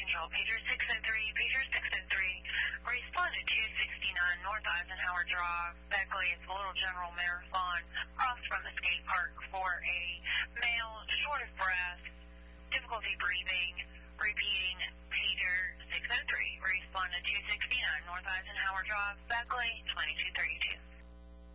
control. Pager 603, Pager 603. Respond to 269 North Eisenhower Drive, Beckley. It's a little general marathon across from the skate park for a male, short of breath, difficulty breathing. Repeating, Pager 603. Respond to 269 North Eisenhower Drive, Beckley, 2232.